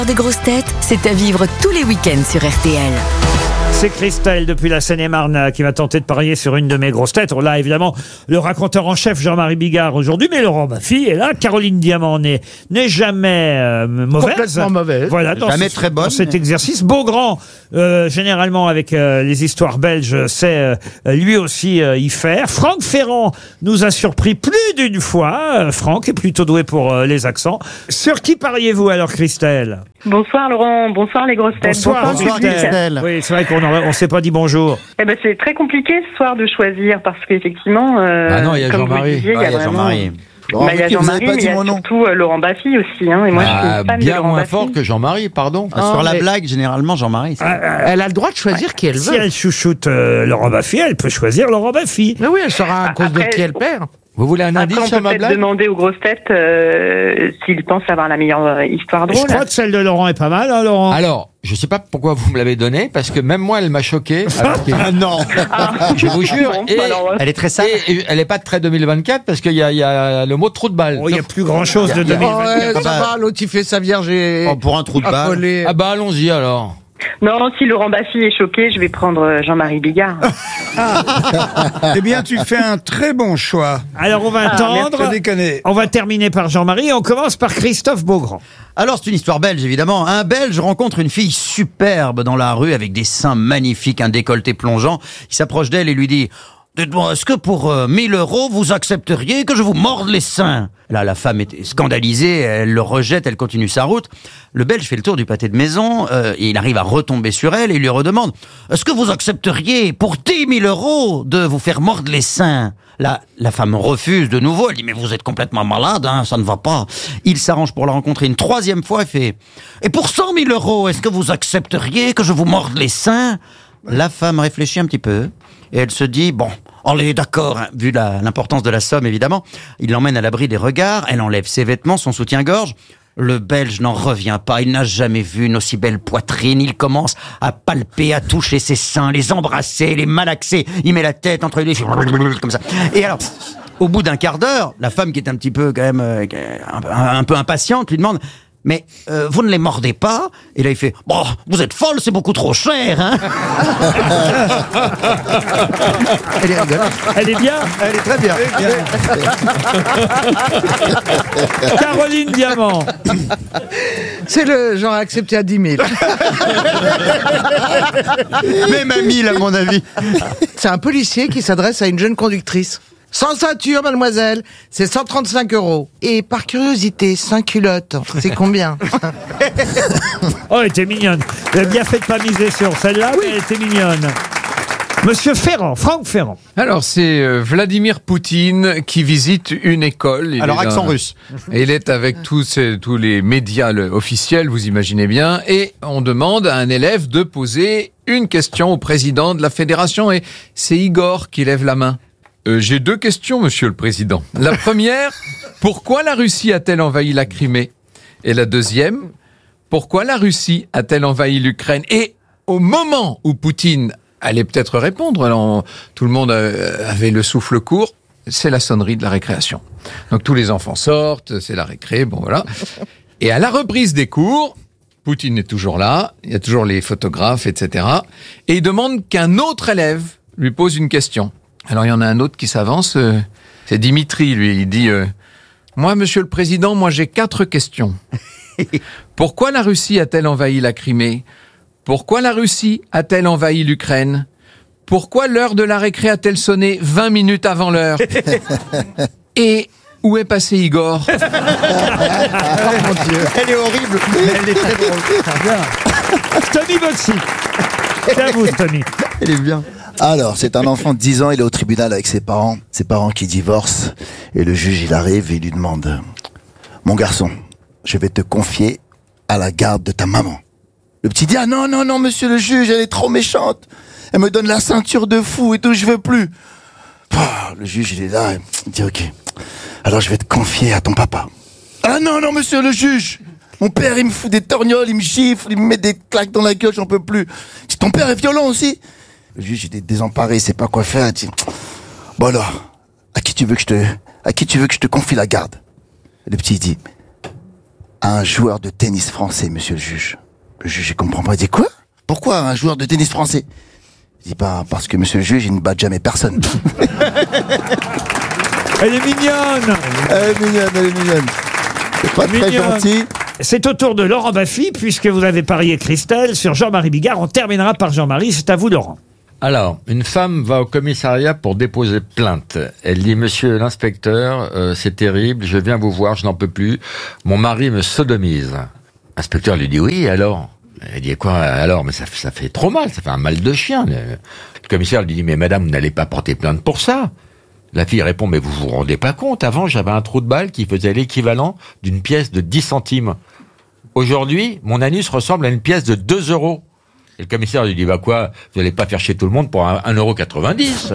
Des grosses têtes, c'est à vivre tous les week-ends sur RTL. C'est Christelle depuis la Seine-et-Marne qui va tenter de parier sur une de mes grosses têtes. On a évidemment le raconteur en chef Jean-Marie Bigard aujourd'hui, mais Laurent Baffy est là. Caroline Diamant n'est jamais mauvaise. Complètement mauvaise. Voilà, Jamais très bonne. Dans cet exercice. Beaugrand, généralement avec les histoires belges, sait lui aussi y faire. Franck Ferrand nous a surpris plus d'une fois. Franck est plutôt doué pour les accents. Sur qui pariez-vous alors, Christelle? Bonsoir Laurent, bonsoir les grosses têtes. Bonsoir, Christelle. Oui, c'est vrai qu'on s'est pas dit bonjour. Eh ben, c'est très compliqué ce soir de choisir parce qu'effectivement, Ah non, il y a comme vous le Jean-Marie. disiez, Il y a Jean-Marie. Il y a Jean-Marie, mais il y a surtout Laurent Baffy aussi. Hein, et moi, je suis fan de bien Laurent moins Baffy. fort que Jean-Marie, pardon. Ah, Sur la mais- blague, généralement, Jean-Marie. Elle a le droit de choisir qui elle Si veut. elle chouchoute Laurent Baffy, elle peut choisir Laurent Baffy. Mais oui, elle saura à cause de Après- qui elle perd. Vous voulez un Après, indice on sur peut ma peut-être blague? demander aux grosses têtes s'ils pensent avoir la meilleure histoire Je drôle. crois que celle de Laurent est pas mal, hein, Laurent? Alors, je sais pas pourquoi vous me l'avez donnée, parce que même moi, elle m'a choqué. Non. Je vous jure. Bon, Et, alors, elle est très sale. Et elle est pas de très 2024, parce qu'il y a le mot trou de balle. Oh, il n'y a plus grand-chose de Oh, 2024. ouais, ça va, l'autre il fait sa vierge et... Oh, pour un trou de balle. accolé. Ah bah allons-y alors. Non, si Laurent Baffy est choqué, je vais prendre Jean-Marie Bigard. Eh bien, tu fais un très bon choix. Alors, on va Sans attendre. déconner. On va terminer par Jean-Marie et on commence par Christophe Beaugrand. Alors, c'est une histoire belge, évidemment. Un Belge rencontre une fille superbe dans la rue avec des seins magnifiques, un décolleté plongeant. Il s'approche d'elle et lui dit: dites-moi, est-ce que pour 1000 euros, vous accepteriez que je vous morde les seins? Là, la femme est scandalisée, elle le rejette, elle continue sa route. Le Belge fait le tour du pâté de maison, et il arrive à retomber sur elle et il lui redemande: est-ce que vous accepteriez pour 10 000 euros de vous faire mordre les seins? Là, la femme refuse de nouveau, elle dit: mais vous êtes complètement malade, hein, ça ne va pas. Il s'arrange pour la rencontrer une troisième fois et fait: et pour 100 000 euros, est-ce que vous accepteriez que je vous morde les seins? La femme réfléchit un petit peu et elle se dit: bon, allez, d'accord, hein, vu l'importance de la somme, évidemment. Il l'emmène à l'abri des regards, elle enlève ses vêtements, son soutien-gorge. Le Belge n'en revient pas, il n'a jamais vu une aussi belle poitrine. Il commence à palper, à toucher ses seins, les embrasser, les malaxer. Il met la tête entre les deux, comme ça. Et alors, au bout d'un quart d'heure, la femme, qui est un petit peu quand même un peu impatiente, lui demande: mais vous ne les mordez pas? Et là il fait: bon, vous êtes folle, c'est beaucoup trop cher, hein. Elle est rigolote. Elle est bien. Elle est très bien. Caroline Diamant. C'est le genre accepté à 10 000. Même à 1000, à mon avis. C'est un policier qui s'adresse à une jeune conductrice. Sans ceinture, mademoiselle, c'est 135 euros. Et par curiosité, sans culotte, c'est combien? Oh, elle était mignonne. Vous avez bien fait de pas miser sur celle-là, mais elle était mignonne. Monsieur Ferrand, Franck Ferrand. Alors, c'est Vladimir Poutine qui visite une école. Alors, accent russe. Et il est avec tous les médias officiels, vous imaginez bien. Et on demande à un élève de poser une question au président de la fédération. Et c'est Igor qui lève la main. J'ai deux questions, monsieur le président. La première, pourquoi la Russie a-t-elle envahi la Crimée? Et la deuxième, pourquoi la Russie a-t-elle envahi l'Ukraine? Et au moment où Poutine allait peut-être répondre, alors, tout le monde avait le souffle court, c'est la sonnerie de la récréation. Donc tous les enfants sortent, c'est la récré, bon voilà. Et à la reprise des cours, Poutine est toujours là, il y a toujours les photographes, etc. Et il demande qu'un autre élève lui pose une question. Alors il y en a un autre qui s'avance, c'est Dimitri, lui, il dit moi, monsieur le président, moi j'ai 4 questions. Pourquoi la Russie a-t-elle envahi la Crimée? Pourquoi la Russie a-t-elle envahi l'Ukraine? Pourquoi l'heure de la récré a-t-elle sonné 20 minutes avant l'heure? Et où est passé Igor? Oh mon Dieu. Elle est horrible. Mais elle est très drôle. Tommy Botsy. C'est à vous, Tommy. Elle est bien. Alors, c'est un enfant de 10 ans, il est au tribunal avec ses parents qui divorcent, et le juge, il arrive et il lui demande: mon garçon, je vais te confier à la garde de ta maman. Le petit dit: ah non, non, non, monsieur le juge, elle est trop méchante. Elle me donne la ceinture de fou et tout, je veux plus. Le juge, il est là, il dit: ok, alors je vais te confier à ton papa. Ah non, non, monsieur le juge, mon père, il me fout des torgnoles, il me gifle, il me met des claques dans la gueule, j'en peux plus. Si ton père est violent aussi. Le juge, il est désemparé, il sait pas quoi faire, il dit: bon alors, à qui tu veux que je te confie la garde? Et le petit, il dit: à un joueur de tennis français, monsieur le juge. Le juge, il comprend pas. Il dit quoi? Pourquoi un joueur de tennis français? Il dit pas parce que monsieur le juge, il ne bat jamais personne. Elle est mignonne. Elle est mignonne. C'est pas très gentil. C'est au tour de Laurent Baffy, puisque vous avez parié, Christelle, sur Jean-Marie Bigard. On terminera par Jean-Marie. C'est à vous, Laurent. Alors, une femme va au commissariat pour déposer plainte. Elle dit, monsieur l'inspecteur, c'est terrible, je viens vous voir, je n'en peux plus. Mon mari me sodomise. L'inspecteur lui dit, oui, alors? Elle dit, quoi, alors? Mais ça fait trop mal, ça fait un mal de chien. Le commissaire lui dit, mais madame, vous n'allez pas porter plainte pour ça. La fille répond, mais vous vous rendez pas compte, avant j'avais un trou de balle qui faisait l'équivalent d'une pièce de 10 centimes. Aujourd'hui, mon anus ressemble à une pièce de 2 euros. Et le commissaire lui dit, bah quoi, vous n'allez pas faire chier tout le monde pour 1,90 €.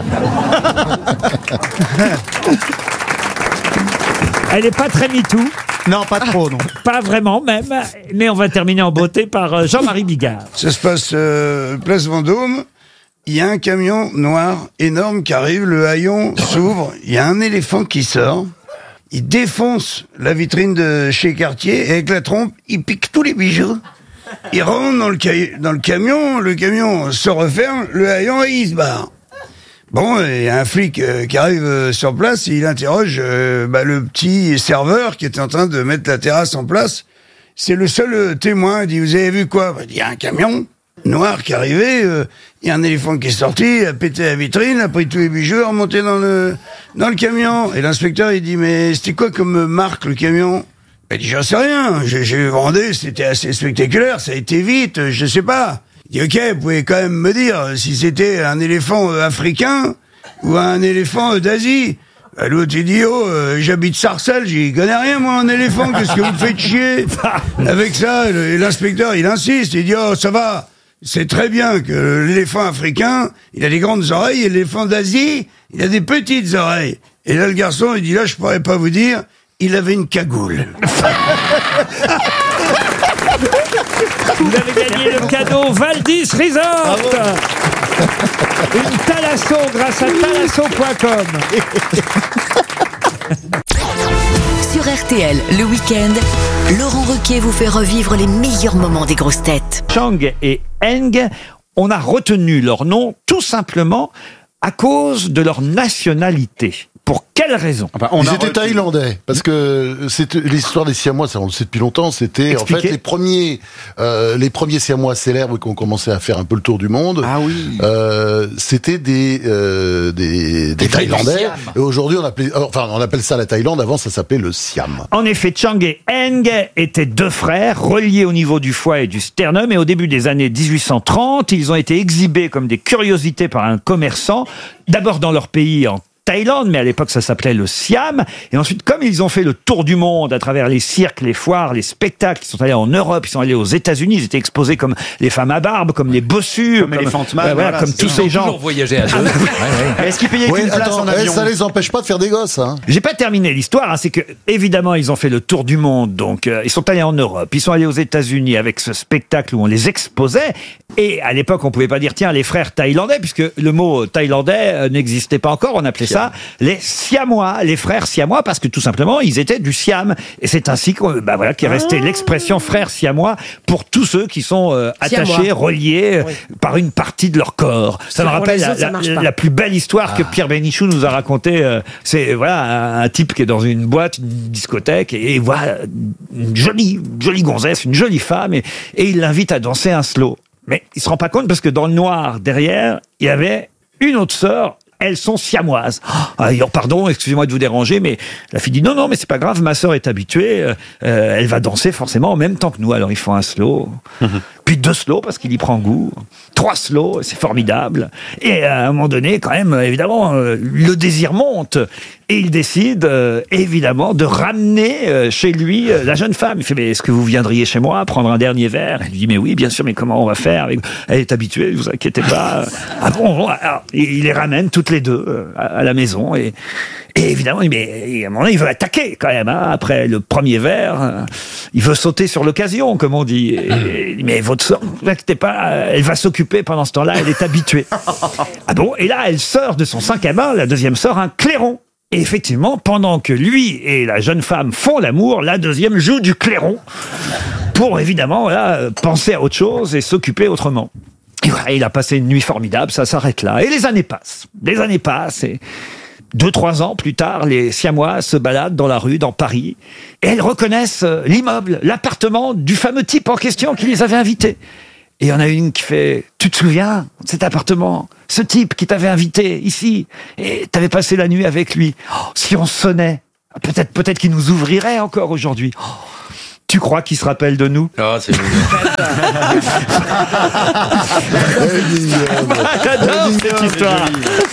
Elle n'est pas très MeToo. Non, pas trop, non. Pas vraiment même. Mais on va terminer en beauté par Jean-Marie Bigard. Ça se passe place Vendôme. Il y a un camion noir énorme qui arrive, le haillon s'ouvre, il y a un éléphant qui sort, il défonce la vitrine de chez Cartier et avec la trompe, il pique tous les bijoux. Il rentre dans le camion se referme, le haillon et il se barre. Bon, il y a un flic qui arrive sur place et il interroge le petit serveur qui était en train de mettre la terrasse en place. C'est le seul témoin. Il dit, vous avez vu quoi? Il y a un camion noir qui arrivait, il y a un éléphant qui est sorti, il a pété la vitrine, a pris tous les bijoux, a remonté dans le camion. Et l'inspecteur, il dit, mais c'était quoi comme marque, le camion? Il dit, j'en sais rien, j'ai vendé, c'était assez spectaculaire, ça a été vite, je sais pas. Il dit, ok, vous pouvez quand même me dire si c'était un éléphant africain ou un éléphant d'Asie. L'autre, il dit, j'habite Sarcelles, j'y connais rien, moi, en éléphant, qu'est-ce que vous me faites chier? Avec ça, et l'inspecteur, il insiste, il dit, ça va. C'est très bien que l'éléphant africain, il a des grandes oreilles, et l'éléphant d'Asie, il a des petites oreilles. Et là, le garçon, il dit, là, je pourrais pas vous dire, il avait une cagoule. Vous avez gagné le cadeau Valdis Resort. Une Thalasso grâce à thalasso.com. Sur RTL, le week-end, Laurent Ruquier vous fait revivre les meilleurs moments des grosses têtes. Chang et Eng, on a retenu leur nom tout simplement à cause de leur nationalité. Pour quelle raison? Ils étaient thaïlandais, parce que c'est l'histoire des Siamois, ça on le sait depuis longtemps, c'était Expliquez. en fait les premiers Siamois célèbres qui ont commencé à faire un peu le tour du monde. Ah oui. C'était des Thaïlandais. Et aujourd'hui on appelle ça la Thaïlande, avant ça s'appelait le Siam. En effet, Chang et Eng étaient deux frères reliés au niveau du foie et du sternum, et au début des années 1830, ils ont été exhibés comme des curiosités par un commerçant, d'abord dans leur pays en Thaïlande, mais à l'époque ça s'appelait le Siam. Et ensuite, comme ils ont fait le tour du monde à travers les cirques, les foires, les spectacles, ils sont allés en Europe, ils sont allés aux États-Unis, ils étaient exposés comme les femmes à barbe, comme les bossus, comme Elephant Man, voilà, comme tous ces gens. Toujours voyager à deux. Est-ce qu'il payait qu'une place en avion? Ça les empêche pas de faire des gosses, hein. J'ai pas terminé l'histoire, hein, c'est que évidemment ils ont fait le tour du monde, donc ils sont allés en Europe, ils sont allés aux États-Unis avec ce spectacle où on les exposait. Et à l'époque, on pouvait pas dire tiens les frères thaïlandais, puisque le mot thaïlandais n'existait pas encore. On appelait ça les Siamois, les frères siamois, parce que tout simplement ils étaient du Siam. Et c'est ainsi qu'est restée l'expression frères siamois pour tous ceux qui sont attachés, reliés par une partie de leur corps. Ça me rappelle la plus belle histoire que Pierre Bénichou nous a racontée. C'est un type qui est dans une boîte, une discothèque, et voit une jolie gonzesse, une jolie femme, et il l'invite à danser un slow. Mais il se rend pas compte parce que dans le noir, derrière, il y avait une autre sœur. Elles sont siamoises. Pardon, excusez-moi de vous déranger, mais la fille dit non, mais c'est pas grave, ma sœur est habituée, elle va danser forcément en même temps que nous. Alors ils font un slow, puis 2 slows parce qu'il y prend goût, 3 slows, c'est formidable. Et à un moment donné, quand même, évidemment, le désir monte. Et il décide, évidemment, de ramener chez lui la jeune femme. Il fait, mais est-ce que vous viendriez chez moi prendre un dernier verre? Elle lui dit, mais oui, bien sûr, mais comment on va faire? Elle est habituée, ne vous inquiétez pas. Alors, il les ramène toutes les deux à la maison. Et évidemment, mais à un moment, il veut attaquer quand même. Hein, après le premier verre, il veut sauter sur l'occasion, comme on dit. Et, mais votre sœur, ne vous inquiétez pas, elle va s'occuper pendant ce temps-là, elle est habituée. Et là, elle sort de son sac à main, la deuxième sœur, un clairon. Et effectivement, pendant que lui et la jeune femme font l'amour, la deuxième joue du clairon pour évidemment penser à autre chose et s'occuper autrement. Et voilà, il a passé une nuit formidable, ça s'arrête là. Et les années passent. Et 2-3 ans plus tard, les Siamois se baladent dans la rue, dans Paris, et elles reconnaissent l'immeuble, l'appartement du fameux type en question qui les avait invités. Et il y en a une qui fait « Tu te souviens, cet appartement, ce type qui t'avait invité ici, et t'avais passé la nuit avec lui. Oh, si on sonnait, peut-être qu'il nous ouvrirait encore aujourd'hui. Oh, tu crois qu'il se rappelle de nous ?» Ah, c'est J'adore cette histoire.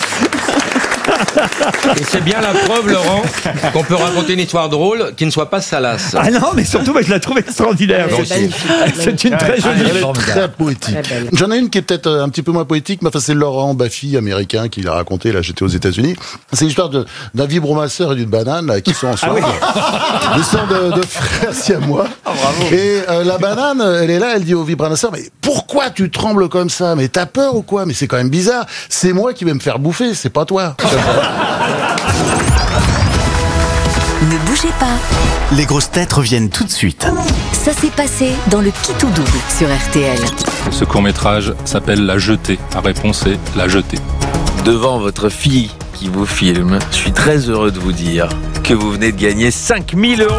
Et c'est bien la preuve, Laurent, qu'on peut raconter une histoire drôle qui ne soit pas salace. Ah non, mais surtout, moi, je la trouve extraordinaire. C'est une très jolie. Elle est très poétique. J'en ai une qui est peut-être un petit peu moins poétique, mais enfin, c'est Laurent Baffy, américain, qui l'a raconté. Là, j'étais aux États-Unis. C'est l'histoire d'un vibromasseur et d'une banane là, qui sont ensemble. Ils sont de frères siamois. Et la banane, elle est là, elle dit au vibromasseur, mais pourquoi tu trembles comme ça? Mais t'as peur ou quoi? Mais c'est quand même bizarre. C'est moi qui vais me faire bouffer, c'est pas toi. Ne bougez pas. Les grosses têtes reviennent tout de suite. Ça s'est passé dans le Qui tout double sur RTL. Ce court-métrage s'appelle La Jetée. La réponse est La Jetée. Devant votre fille qui vous filme, je suis très heureux de vous dire que vous venez de gagner 5 000 €.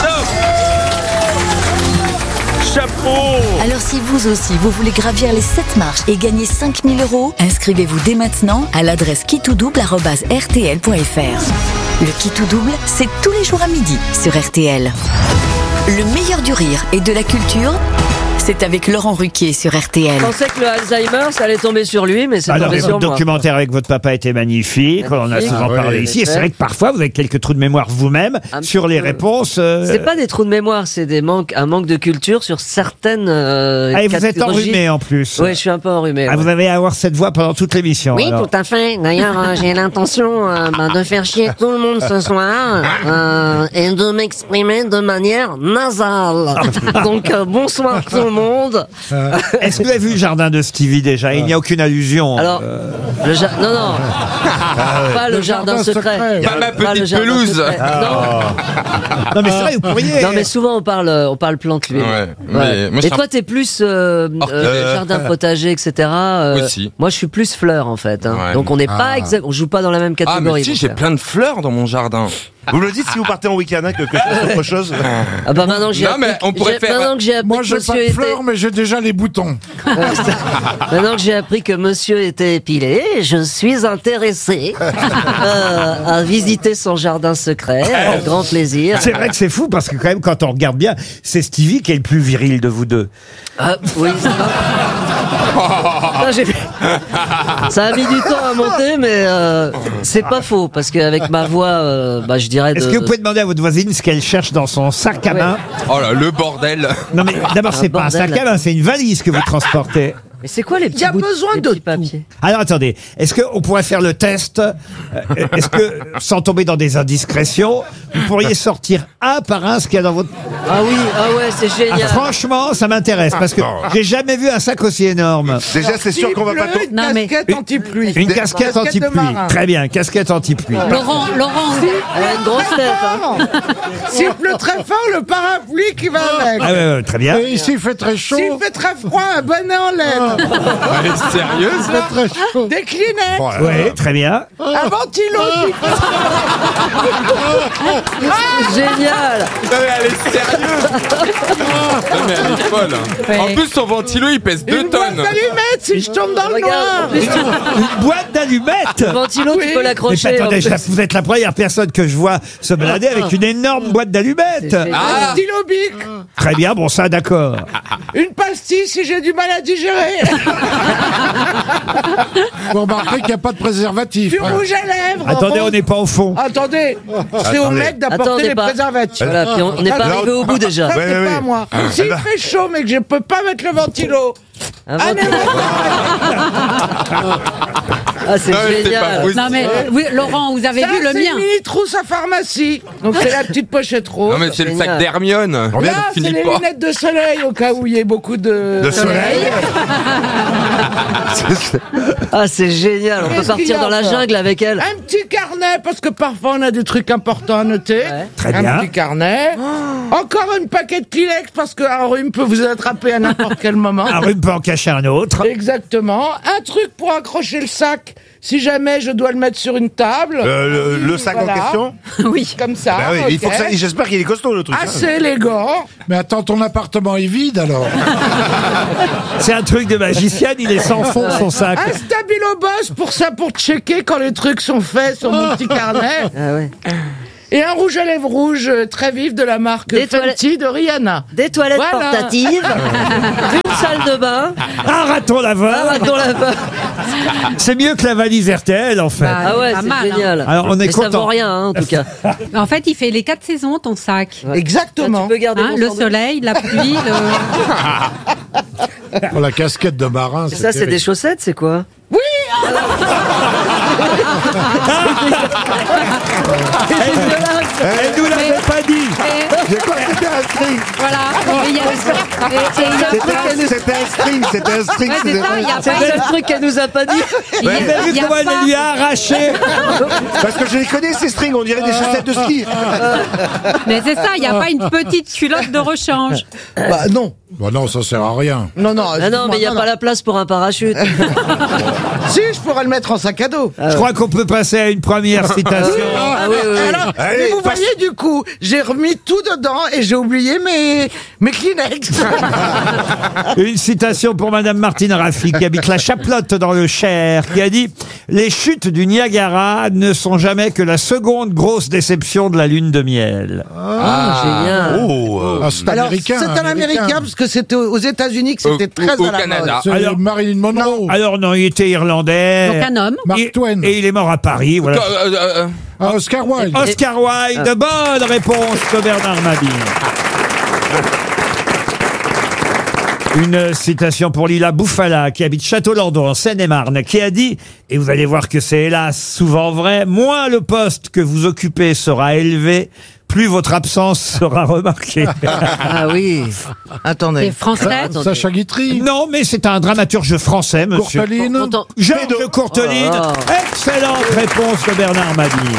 Chapeau! Alors si vous aussi, vous voulez gravir les 7 marches et gagner 5 000 €, inscrivez-vous dès maintenant à l'adresse quitoudouble@rtl.fr. Le Qui tout double, c'est tous les jours à midi sur RTL. Le meilleur du rire et de la culture, c'est avec Laurent Ruquier sur RTL. Je pensais que le Alzheimer, ça allait tomber sur lui, mais c'est tombé sur moi. Votre documentaire avec votre papa était magnifique. On en a souvent parlé ici. Et c'est vrai que parfois, vous avez quelques trous de mémoire vous-même sur les réponses. C'est pas des trous de mémoire, c'est un manque de culture sur certaines et vous êtes enrhumé en plus. Oui, je suis un peu enrhumé. Vous allez avoir cette voix pendant toute l'émission. Oui, tout à fait. D'ailleurs, j'ai l'intention de faire chier tout le monde ce soir et de m'exprimer de manière nasale. Donc, bonsoir tout le monde. Est-ce que vous avez vu le jardin de Stevie déjà? Il n'y a aucune allusion. Alors, non, pas le jardin secret. Pas ma petite pelouse. Non, mais c'est vrai, vous pourriez. Non, mais souvent on parle plante lui. Ouais. Et toi, t'es plus jardin potager, etc. Aussi. Moi, je suis plus fleurs en fait. Hein. Donc on n'est pas on joue pas dans la même catégorie. Ah, mais si, j'ai plein de fleurs dans mon jardin. Vous me le dites si vous partez en week-end, que je fasse autre chose. Ah bah maintenant que j'ai appris, mais on pourrait faire. Moi, j'ai pas de fleurs, mais j'ai déjà les boutons. Maintenant que j'ai appris que monsieur était épilé, je suis intéressé à visiter son jardin secret avec grand plaisir. C'est vrai que c'est fou parce que quand même, quand on regarde bien, c'est Stevie qui est le plus viril de vous deux. Ah oui. Ça a mis du temps à monter, mais c'est pas faux parce qu'avec ma voix, je dirais. Est-ce que vous pouvez demander à votre voisine ce qu'elle cherche dans son sac à main? Oh là, le bordel. Non mais d'abord, c'est pas un sac à main, c'est une valise que vous transportez. Mais c'est quoi les petits bouts de papier? Alors attendez, est-ce qu'on pourrait faire le test? Est-ce que, sans tomber dans des indiscrétions, vous pourriez sortir un par un ce qu'il y a dans votre... Ah oui, ah ouais, c'est génial. Franchement, ça m'intéresse parce que j'ai jamais vu un sac aussi énorme. Déjà, c'est sûr qu'on va pas tomber. Une casquette anti-pluie. Une casquette anti-pluie. Très bien, casquette anti-pluie. Laurent, elle a une grosse tête. Hein. S'il pleut très fort, le parapluie qui va avec. Ah ouais, très bien. Et s'il fait très chaud. S'il fait très froid, un bonnet en laine. Elle est sérieuse, là? Très chaud. Des Kleenex. Oui, très bien. Un ventilo. Génial. Non, mais elle est sérieuse. Non, mais elle est folle. Hein. En plus, son ventilo, il pèse 2 tonnes. Une boîte d'allumettes si je tombe dans le noir. Une boîte d'allumettes. Le ventilo, tu peux l'accrocher. Mais attendez, vous êtes la première personne que je vois se balader avec une énorme boîte d'allumettes. Un stylo bic. Très bien, bon ça, d'accord. Une pastille si j'ai du mal à digérer. Vous remarquez qu'il n'y a pas de préservatif. Du rouge à lèvres. Attendez, on n'est pas au fond. Attendez, c'est au mec d'apporter les préservatifs. Voilà, puis on n'est pas arrivé au bout déjà. Ça, c'est pas à moi. S'il fait chaud, mais que je peux pas mettre le ventilo. Ah, c'est génial. Non mais Laurent, vous avez vu le C'est mien. mini trousse à pharmacie. Donc c'est la petite pochette rose. Non mais c'est le sac d'Hermione. Là, c'est les lunettes de soleil au cas où il y ait beaucoup de soleil. Ah, c'est génial. On peut Qu'est-ce qu'il y partir a dans la encore jungle avec elle. Un petit carnet, parce que parfois on a des trucs importants à noter. Très un bien. petit carnet. Encore une paquet de Kleenex, parce qu'un rhume peut vous attraper à n'importe quel moment. Un rhume peut en cacher un autre. Exactement. Un truc pour accrocher le sac, si jamais je dois le mettre sur une table. Le sac en question. Oui. Comme ça. Bah oui, ok. il faut que ça. J'espère qu'il est costaud le truc. Assez élégant. Mais attends, ton appartement est vide alors. C'est un truc de magicienne, il est sans fond son sac. Un stabilo boss pour ça, pour checker quand les trucs sont faits sur mon petit carnet. Ah ouais. Et un rouge à lèvres rouge très vif de la marque Des Fenty de Rihanna. Des toilettes Voilà. portatives, une salle de bain, Un raton laveur. un raton laveur. C'est mieux que la valise RTL en fait. Bah, Ah ouais, pas c'est mal, hein. génial. Alors, on est Mais ça content. vaut rien, hein, en tout cas. En fait, il fait les 4 saisons ton sac. Exactement. Tu peux garder Hein, mon le sandwich. soleil, la pluie, Pour la casquette de marin. Ça, c'est des chaussettes, c'est quoi? Oui. Elle nous l'avait pas dit. J'ai cru que c'était un string. Voilà. Et il y a- C'était un string. C'était un string. Ouais, c'est ça, il y a C'est pas le seul truc qu'elle nous a pas dit. il y a- Vous avez il vu y a comment elle pas- lui a arraché. Parce que je les connais ces strings. On dirait des chaussettes de ski. Mais c'est ça, il n'y a pas une petite culotte de rechange. Bah non. Bah non, ça sert à rien. Non, non. Ah non, mais il n'y a pas la place pour un parachute. Si, je pourrais le mettre en sac à dos. Je crois qu'on peut passer à une première citation. Ah oui, oui, oui. Alors, Allez, mais vous passe. voyez du coup, j'ai remis tout dedans et j'ai oublié mes Kleenex. Une citation pour Madame Martine Raffi, qui habite la Chaplotte dans le Cher, qui a dit « Les chutes du Niagara ne sont jamais que la seconde grosse déception de la lune de miel. Ah, génial. Ah, c'est Alors, américain. c'est un américain parce que c'était aux États-Unis que c'était très au à la Canada. mode. C'est Alors- Marilyn Monroe. » Alors non, il était irlandais. Donc un homme. Mark Et- Twain. Et il est mort à Paris. Voilà. Ah, Oscar Wilde. Oscar Wilde, bonne réponse de Bernard Mabille. Une citation pour Lila Bouffala, qui habite Château-Landon, en Seine-et-Marne, qui a dit, et vous allez voir que c'est hélas souvent vrai, moins le poste que vous occupez sera élevé, plus votre absence sera remarquée. Ah oui. Attendez. C'est français. Sacha Guitry. Non, mais c'est un dramaturge français, monsieur. Courteline. Content. Georges Courteline. Ah. Excellente réponse de Bernard Mabille.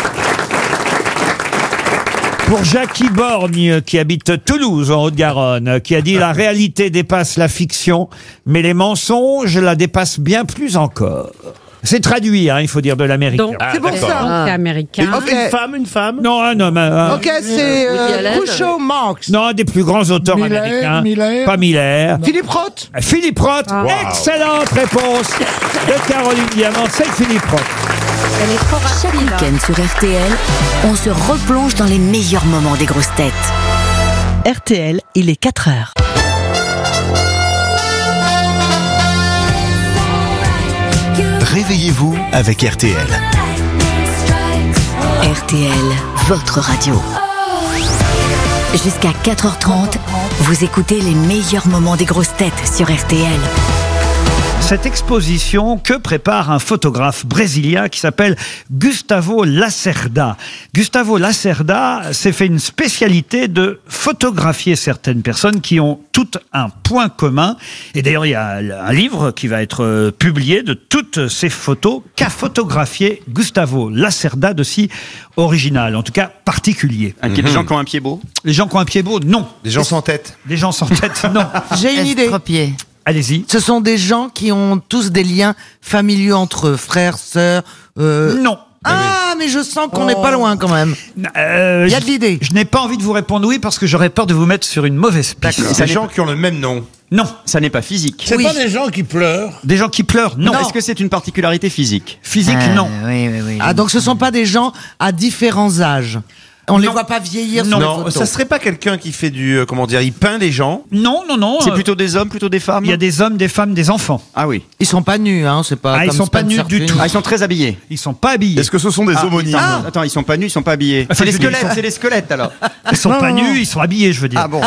Pour Jackie Borgne, qui habite Toulouse, en Haute-Garonne, qui a dit « La réalité dépasse la fiction, mais les mensonges la dépassent bien plus encore. » C'est traduit, hein, il faut dire, de l'américain. Donc, C'est pour ça. donc, c'est américain. Ok. Une femme. Non, un homme. Ok, c'est Woody Allen. Groucho Marx. Non, un des plus grands auteurs Miller, américains. Miller. Pas Miller. Philippe Roth. Philippe Roth. Excellente réponse de Caroline Diamant. C'est Philippe Roth. Elle est trop Chaque rapide. week-end sur RTL, on se replonge dans les meilleurs moments des grosses têtes. RTL, il est 4 heures. Réveillez-vous avec RTL. RTL, votre radio. Jusqu'à 4h30, vous écoutez les meilleurs moments des grosses têtes sur RTL. Cette exposition que prépare un photographe brésilien qui s'appelle Gustavo Lacerda. Gustavo Lacerda s'est fait une spécialité de photographier certaines personnes qui ont toutes un point commun. Et d'ailleurs, il y a un livre qui va être publié de toutes ces photos qu'a photographié Gustavo Lacerda de si original, en tout cas particulier. Des gens qui ont un pied beau. Les gens qui ont un pied beau, non. Des gens sans tête. Des gens sans tête, non. J'ai une idée. Allez-y. Ce sont des gens qui ont tous des liens familiaux entre eux, frères, sœurs. Non. Ah, mais je sens qu'on n'est pas loin quand même. Il y a de l'idée. Je n'ai pas envie de vous répondre oui parce que j'aurais peur de vous mettre sur une mauvaise piste. Des gens qui ont le même nom. Non. Ça n'est pas physique. C'est pas des gens qui pleurent. Des gens qui pleurent, non. Est-ce que c'est une particularité physique? Physique, non. Ah, donc ce sont pas des gens à différents âges. On les voit pas vieillir sur les Non, photos. ça serait pas quelqu'un qui fait du comment dire, il peint les gens. Non, non, non. C'est plutôt des hommes, plutôt des femmes. Il y a des hommes, des femmes, des enfants. Ah oui. Ils sont pas nus, hein, c'est pas. Ah, ils comme sont pas Spencer nus du Finn. tout. Ah, ils sont très habillés. Ils sont pas habillés. Est-ce que ce sont des homonymes? Attends, ils sont pas nus, ils sont pas habillés. Enfin, C'est les je veux dire, squelettes, c'est les squelettes alors. Ils sont pas nus, ils sont habillés, je veux dire. Ah bon. Ah,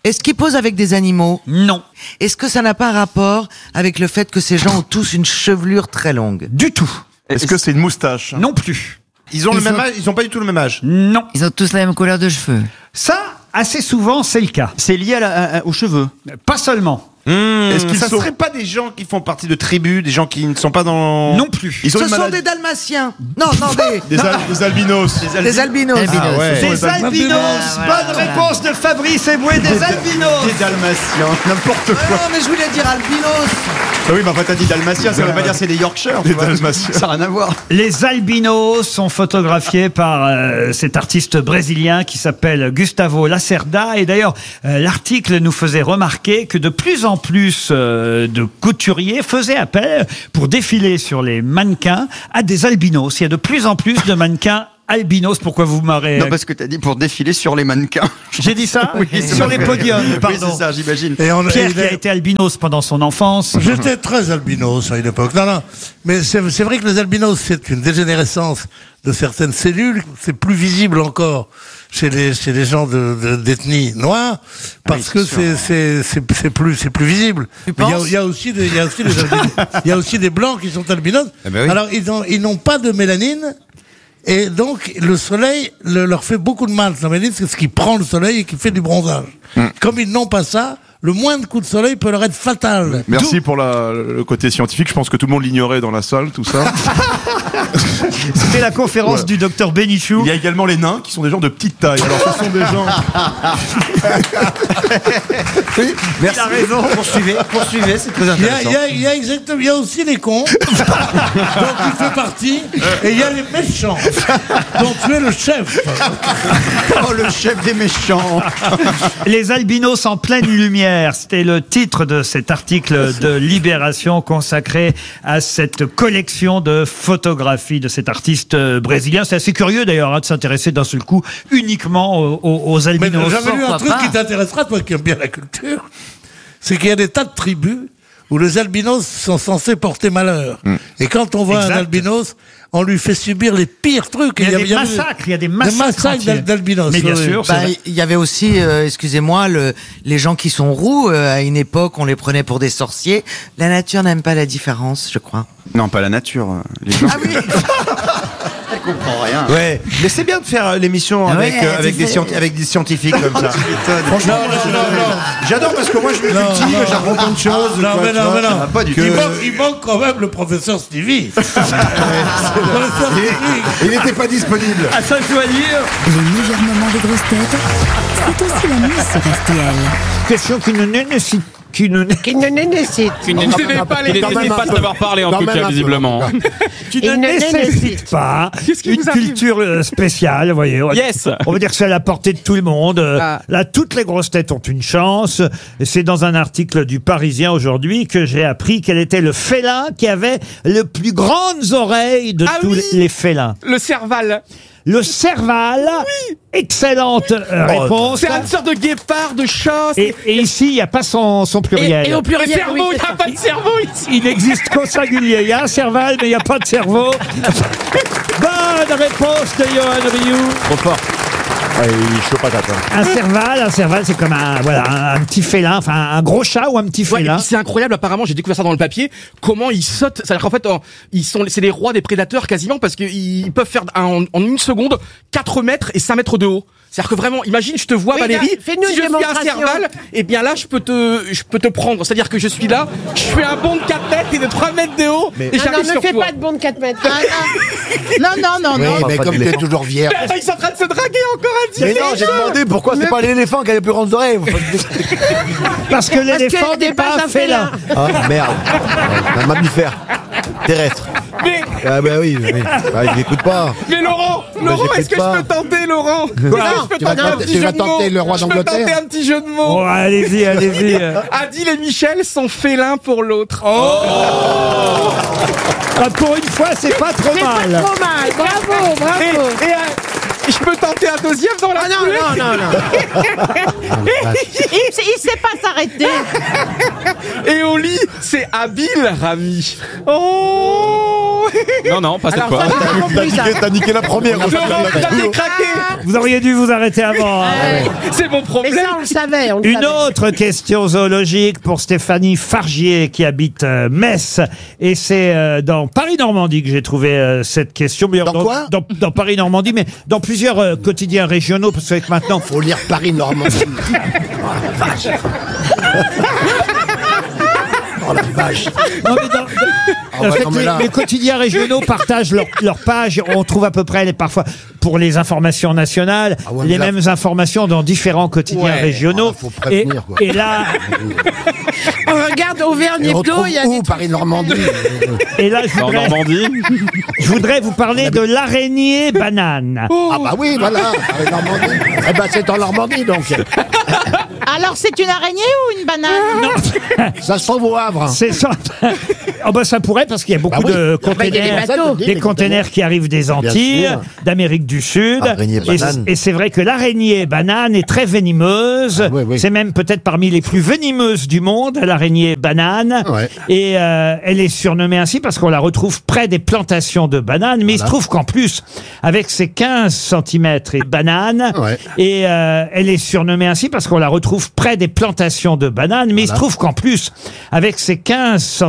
Est-ce qu'ils posent avec des animaux? Non. Est-ce que ça n'a pas un rapport avec le fait que ces gens ont tous une chevelure très longue? Du tout. Est-ce que c'est une moustache? Non plus. Ils ont le même âge? Ils ont pas du tout le même âge? Non. Ils ont tous la même couleur de cheveux. Ça, assez souvent, c'est le cas. C'est lié aux cheveux. Pas seulement. Est-ce qu'ils Ça serait pas des gens qui font partie de tribus, des gens qui ne sont pas dans... Non plus. Ce sont des dalmatiens. Non, Des albinos. des albinos. Ah ouais. Des albinos. Bonne réponse de Fabrice Eboué, des albinos. Des dalmatiens, n'importe quoi. Non, mais je voulais dire albinos. Ah oui, mais enfin, t'as dit dalmatien, ça veut pas dire c'est des Yorkshire. Des dalmatiens. Ça n'a rien à voir. Les albinos sont photographiés par cet artiste brésilien qui s'appelle Gustavo Lacerda. Et d'ailleurs, l'article nous faisait remarquer que de plus en plus de couturiers faisaient appel pour défiler sur les mannequins à des albinos. Il y a de plus en plus de mannequins albinos. Pourquoi vous marrez? Non, parce que t'as dit pour défiler sur les mannequins. J'ai dit ça? Oui, sur les podiums, pardon. Oui, c'est ça, j'imagine. Pierre qui a été albinos pendant son enfance. J'étais très albinos à une époque. Non, mais c'est vrai que les albinos, c'est une dégénérescence de certaines cellules. C'est plus visible encore chez les gens d'ethnie noire, parce que c'est plus visible. Mais il y a aussi des albinos. Il y a aussi des blancs qui sont albinos. Eh ben oui. Alors ils n'ont pas de mélanine. Et donc, le soleil leur fait beaucoup de mal. La mélanine, c'est ce qui prend le soleil et qui fait du bronzage. Comme ils n'ont pas ça, le moindre coup de soleil peut leur être fatal. Merci pour le côté scientifique. Je pense que tout le monde l'ignorait dans la salle, tout ça. C'était la conférence du docteur Bénichou. Il y a également les nains qui sont des gens de petite taille. Alors ce sont des gens... Oui, merci. Il a raison. Poursuivez, c'est très intéressant. Il y a aussi les cons, dont tu fais partie, et il y a les méchants, dont tu es le chef. Oh, le chef des méchants. Les albinos en pleine lumière, c'était le titre de cet article de Libération consacré à cette collection de photographies de cet artiste brésilien. C'est assez curieux d'ailleurs de s'intéresser d'un seul coup uniquement aux albinos. Mais j'avais lu un truc qui t'intéressera, toi qui aimes bien la culture, c'est qu'il y a des tas de tribus où les albinos sont censés porter malheur. Et quand on voit un albinos, on lui fait subir les pires trucs. Il y a des massacres d'albinos. Mais bien sûr. Il y avait aussi, excusez-moi, les gens qui sont roux, à une époque, on les prenait pour des sorciers. La nature n'aime pas la différence, je crois. Non, pas la nature. Les gens... Ah oui. Elle comprend rien. Ouais, mais c'est bien de faire l'émission avec des scientifiques comme ça. Franchement, j'adore parce que moi je m'étudie, j'apprends plein de choses. Non. Pas du tout. Il manque quand même le professeur Stevie. Il n'était pas disponible. À ça, je dois dire. Les meilleurs moments des grosses têtes, c'est aussi la nuit sur RTL. Question qui ne nécessite Qui ne nécessite pas de savoir parler en tout cas, visiblement. Qui ne nécessite pas une culture spéciale, vous voyez. Yes. On veut dire que c'est à la portée de tout le monde. Là, toutes les grosses têtes ont une chance. Et c'est dans un article du Parisien aujourd'hui que j'ai appris quel était le félin qui avait les plus grandes oreilles de tous les félins. Le serval. Le serval, excellente réponse. C'est une sorte de guépard, de chat. Et ici, il n'y a pas son pluriel. Et au pluriel, cerveau, il n'y a pas de cerveau ici. Il n'existe qu'au singulier. Il y a un serval, mais il n'y a pas de cerveau. Bonne réponse de Johan Rioux. Trop fort. Chaud patate. Un serval, c'est comme un petit félin, enfin un gros chat ou un petit félin. C'est incroyable, apparemment, j'ai découvert ça dans le papier, comment ils sautent. C'est-à-dire qu'en fait, c'est les rois des prédateurs quasiment, parce qu'ils peuvent faire en une seconde 4 mètres et 5 mètres de haut. C'est-à-dire que vraiment, imagine, je te vois, Valérie, fais-nous si une je suis un démonstration. serval, et bien là, je peux te prendre. C'est-à-dire que je suis là, je fais un bond de 4 mètres et de 3 mètres de haut, et j'arrive sur ne fais toi. pas de bond de 4 mètres. Non. Mais comme tu es toujours vierge. Ils sont en train de se draguer encore un petit Mais non, j'ai demandé pourquoi c'est pas l'éléphant qui a les plus grandes oreilles. Parce que l'éléphant n'est pas un félin. Ah merde, un mammifère terrestre. Mais... Ah bah oui. Bah, il n'écoute pas. Mais Laurent, est-ce que je peux tenter, Laurent? Tu vas tenter le roi d'Angleterre. Je peux tenter un petit jeu de mots. Oh, allez-y. Adil et Michel sont félins pour l'autre. Pour une fois, c'est pas trop mal. Pas trop mal, bravo. Et je peux tenter un deuxième dans la foulée? Non. Il sait pas s'arrêter. Et au lit, c'est habile, Rami. Oh. Non, pas cette Alors, fois. ça, j'ai pas compris, ça. T'as niqué la première. Laurent, vous avez craqué. Vous auriez dû vous arrêter avant. hein. C'est mon Mais problème. ça, on le savait. On le Une savait. autre question zoologique pour Stéphanie Fargier qui habite Metz. Et c'est dans Paris-Normandie que j'ai trouvé cette question. Mais Dans quoi dans Paris-Normandie, mais dans plusieurs quotidiens régionaux, parce que maintenant... Faut lire Paris-Normandie. Oh la vache. Non, mais en fait, non, mais là- les quotidiens régionaux partagent leur page. On trouve à peu près, parfois, pour les informations nationales, Ah ouais, mais les là- mêmes informations dans différents quotidiens Ouais, régionaux. faut prévenir, quoi. Et là, On regarde Auvergne Et on Hebdo, trouve il y a où des Paris-Normandie et là, En Normandie. je voudrais vous parler de l'araignée banane. Ah bah oui, voilà, Paris-Normandie. Eh ben c'est en Normandie donc. Alors, c'est une araignée ou une banane? Non, Ça se trouve au Havre. c'est ça. Oh bah ça pourrait parce qu'il y a beaucoup Bah oui. de Ah bah, il y a des containers, bateaux. des containers qui arrivent des Antilles, sûr. d'Amérique du Sud. Araignée banane. Et c'est vrai que l'araignée banane est très venimeuse. oui, oui. C'est même peut-être parmi les plus venimeuses du monde, l'araignée banane. Ouais. Et elle est surnommée ainsi parce qu'on la retrouve près des plantations de bananes. Mais il se trouve qu'en plus, avec ses 15 cm et bananes, Ouais. et elle est surnommée ainsi parce qu'on la retrouve près des plantations de bananes. Mais il se trouve qu'en plus, avec ses 15